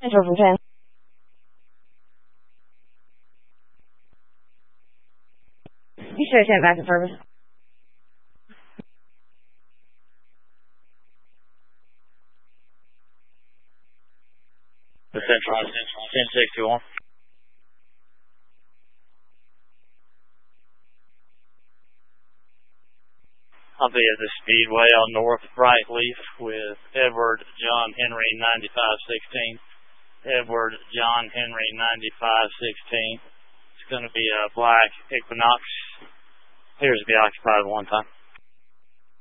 Control from 10. You should have sent back to service. The Central 1061. I'll be at the Speedway on North Brightleaf with Edward John Henry 9516. Edward John Henry 9516. It's going to be a black Equinox. Here's the occupied one time.